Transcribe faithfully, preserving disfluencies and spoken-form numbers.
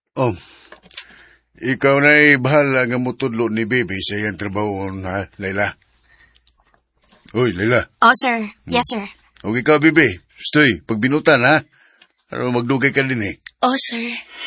Oh, ikaw na'y bahala nga mutudlo ni Baby sa iyang trabaho, ha, Layla? Uy, Layla. Oh, sir. Yes, sir. O ikaw, Baby. Stoy, pagbinutan, ha? Ano magdugay ka din eh. Oh, sir.